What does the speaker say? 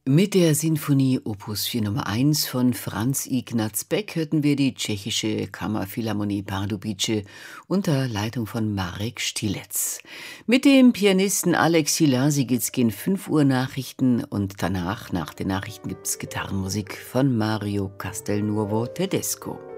Mit der Sinfonie Opus 4 Nummer 1 von Franz Ignaz Beck hörten wir die tschechische Kammerphilharmonie Pardubice unter Leitung von Marek Stilec. Mit dem Pianisten Alex Hilasi geht's gegen 5 Uhr Nachrichten und danach, nach den Nachrichten, gibt's Gitarrenmusik von Mario Castelnuovo Tedesco.